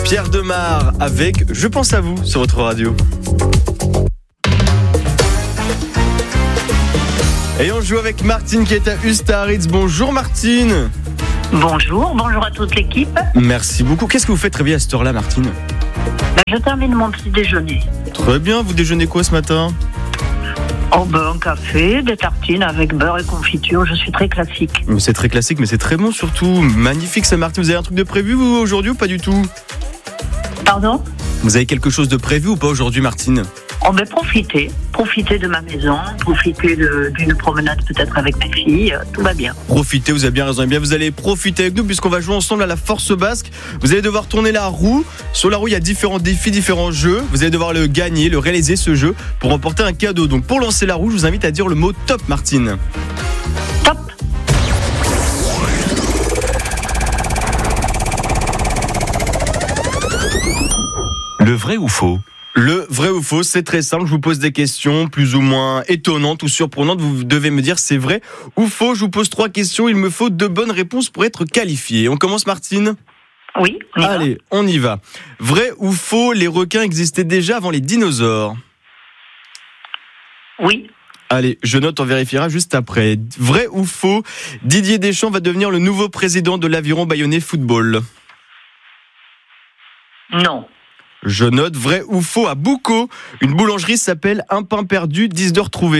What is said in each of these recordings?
Pierre Demar avec Je pense à vous sur votre radio. Et on joue avec Martine qui est à Ustaritz. Bonjour Martine. Bonjour à toute l'équipe. Merci beaucoup. Qu'est-ce que vous faites réveiller à cette heure-là, Martine ? Je termine mon petit déjeuner. Très bien, vous déjeunez quoi ce matin ? Un café, des tartines avec beurre et confiture, je suis très classique. C'est très classique, mais c'est très bon surtout. Magnifique ça, Martine. Vous avez un truc de prévu vous aujourd'hui ou pas du tout ? Pardon ? Vous avez quelque chose de prévu ou pas aujourd'hui, Martine ? Profiter de ma maison, profiter d'une promenade peut-être avec mes filles, tout va bien. Profitez, vous avez bien raison. Eh bien, vous allez profiter avec nous puisqu'on va jouer ensemble à la Force Basque. Vous allez devoir tourner la roue. Sur la roue, il y a différents défis, différents jeux. Vous allez devoir le gagner, le réaliser ce jeu pour remporter un cadeau. Donc pour lancer la roue, je vous invite à dire le mot top, Martine. Top. Le vrai ou faux ? Le vrai ou faux, c'est très simple. Je vous pose des questions plus ou moins étonnantes ou surprenantes. Vous devez me dire c'est vrai ou faux. Je vous pose 3 questions. Il me faut 2 bonnes réponses pour être qualifié. On commence, Martine ? Oui, on y va. Allez, on y va. Vrai ou faux, les requins existaient déjà avant les dinosaures ? Oui. Allez, je note, on vérifiera juste après. Vrai ou faux, Didier Deschamps va devenir le nouveau président de l'Aviron Bayonnais Football ? Non. Je note. Vrai ou faux, à Boucau, une boulangerie s'appelle Un pain perdu, 10 de retrouvé ?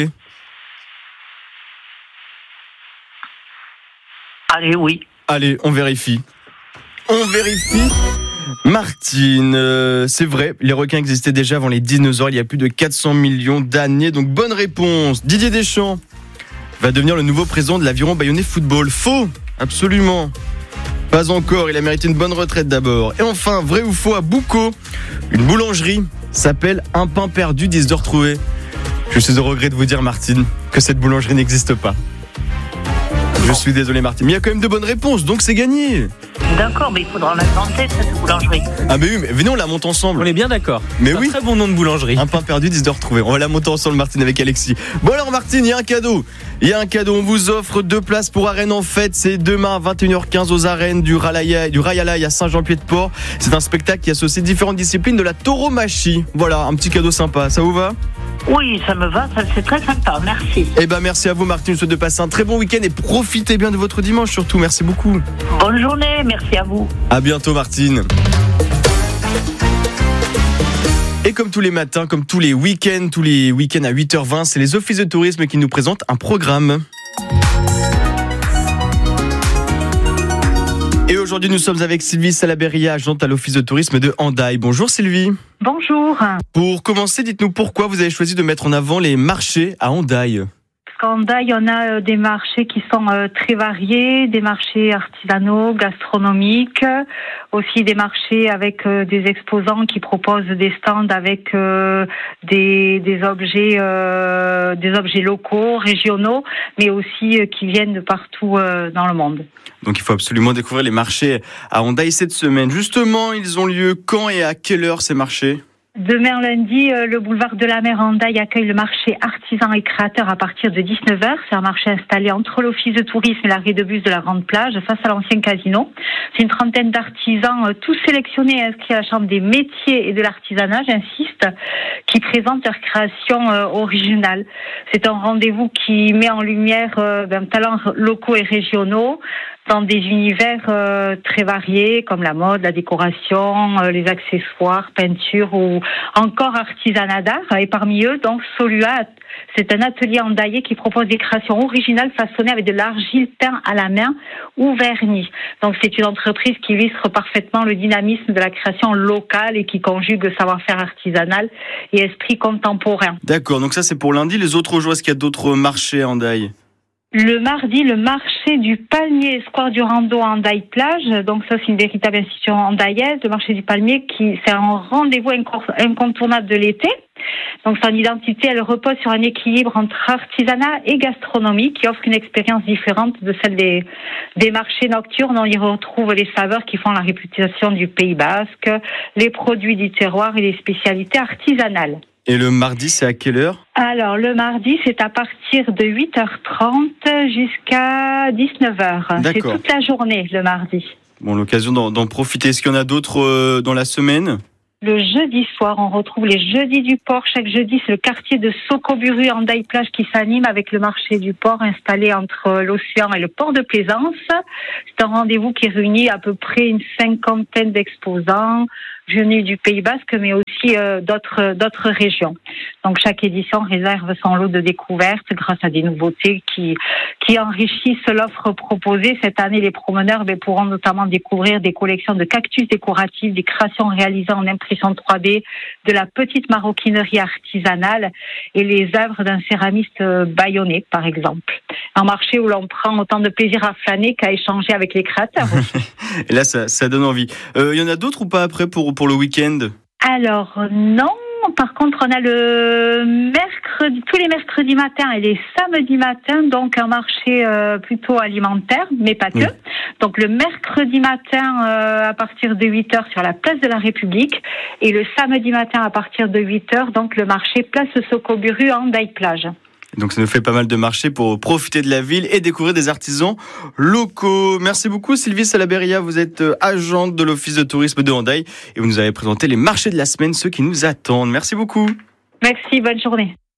Allez, oui. Allez, on vérifie. On vérifie. Martine, c'est vrai, les requins existaient déjà avant les dinosaures, il y a plus de 400 millions d'années. Donc bonne réponse. Didier Deschamps va devenir le nouveau président de l'Aviron Bayonnais Football. Faux, absolument. Pas encore, il a mérité une bonne retraite d'abord. Et enfin, vrai ou faux, à Boucau, une boulangerie s'appelle Un pain perdu, 10 de retrouvé. Je suis au regret de vous dire, Martine, que cette boulangerie n'existe pas. Je suis désolé, Martine, mais il y a quand même de bonnes réponses, donc c'est gagné. D'accord, mais il faudra l'inventer, cette boulangerie. Ah mais oui, mais venez, on la monte ensemble. On est bien d'accord. Mais c'est oui. Un très bon nom de boulangerie. Un pain perdu, 10 de retrouver. On va la monter ensemble, Martine, avec Alexis. Bon alors, Martine, il y a un cadeau. On vous offre 2 places pour Arène en fête. C'est demain à 21h15 aux arènes du Rayalaï à Saint-Jean-Pied-de-Port. C'est un spectacle qui associe différentes disciplines de la tauromachie. Voilà, un petit cadeau sympa. Ça vous va ? Oui, ça me va, c'est très sympa, merci. Eh ben merci à vous, Martine. Je vous souhaite de passer un très bon week-end et profitez bien de votre dimanche surtout. Merci beaucoup. Bonne journée, merci à vous. À bientôt, Martine. Et comme tous les matins, comme tous les week-ends à 8h20, c'est les offices de tourisme qui nous présentent un programme. Et aujourd'hui, nous sommes avec Sylvie Salaberria, agente à l'office de tourisme de Hendaye. Bonjour Sylvie. Bonjour. Pour commencer, dites-nous pourquoi vous avez choisi de mettre en avant les marchés à Hendaye. Parce qu'en Hendaye, on a des marchés qui sont très variés, des marchés artisanaux, gastronomiques, aussi des marchés avec des exposants qui proposent des stands avec des objets locaux, régionaux, mais aussi qui viennent de partout dans le monde. Donc il faut absolument découvrir les marchés à Hendaye cette semaine. Justement, ils ont lieu quand et à quelle heure ces marchés ? Demain lundi, le boulevard de la Mer Hendaye accueille le marché artisans et créateurs à partir de 19h. C'est un marché installé entre l'office de tourisme et l'arrêt de bus de la Grande Plage, face à l'ancien casino. C'est une trentaine d'artisans, tous sélectionnés et inscrits à la Chambre des métiers et de l'artisanat, j'insiste, qui présentent leurs créations originales. C'est un rendez-vous qui met en lumière talents locaux et régionaux, dans des univers très variés comme la mode, la décoration, les accessoires, peinture ou encore artisanat d'art. Et parmi eux, donc Solua, c'est un atelier hendaillais qui propose des créations originales façonnées avec de l'argile peinte à la main ou vernis. Donc c'est une entreprise qui illustre parfaitement le dynamisme de la création locale et qui conjugue savoir-faire artisanal et esprit contemporain. D'accord, donc ça c'est pour lundi. Les autres jours, est-ce qu'il y a d'autres marchés à Hendaye ? Le mardi, le marché du Palmier, Square du Rando à Hendaye Plage. Donc ça, c'est une véritable institution hendayaise. Le marché du Palmier, c'est un rendez-vous incontournable de l'été. Donc son identité, elle repose sur un équilibre entre artisanat et gastronomie qui offre une expérience différente de celle des marchés nocturnes. On y retrouve les saveurs qui font la réputation du Pays Basque, les produits du terroir et les spécialités artisanales. Et le mardi, c'est à quelle heure ? Alors, le mardi, c'est à partir de 8h30 jusqu'à 19h. D'accord. C'est toute la journée, le mardi. Bon, l'occasion d'en profiter. Est-ce qu'il y en a d'autres dans la semaine ? Le jeudi soir, on retrouve les jeudis du port. Chaque jeudi, c'est le quartier de Socoburu en Daille-Plage qui s'anime avec le marché du port installé entre l'océan et le port de Plaisance. C'est un rendez-vous qui réunit à peu près une 50aine d'exposants venus du Pays Basque, mais aussi d'autres régions. Donc chaque édition réserve son lot de découvertes grâce à des nouveautés qui enrichissent l'offre proposée. Cette année, les promeneurs pourront notamment découvrir des collections de cactus décoratifs, des créations réalisées en impression 3D, de la petite maroquinerie artisanale et les œuvres d'un céramiste bayonnais, par exemple. Un marché où l'on prend autant de plaisir à flâner qu'à échanger avec les créateurs aussi. Et là, ça donne envie. Y en a d'autres ou pas après pour le week-end ? Alors, non. Par contre, on a tous les mercredis matins et les samedis matins, donc un marché plutôt alimentaire, mais pas que. Donc le mercredi matin à partir de 8h sur la place de la République et le samedi matin à partir de 8h, donc le marché place Socoburu en Daille-Plage. Donc ça nous fait pas mal de marchés pour profiter de la ville et découvrir des artisans locaux. Merci beaucoup Sylvie Salaberria, vous êtes agente de l'Office de tourisme de Hendaye et vous nous avez présenté les marchés de la semaine, ceux qui nous attendent. Merci beaucoup. Merci, bonne journée.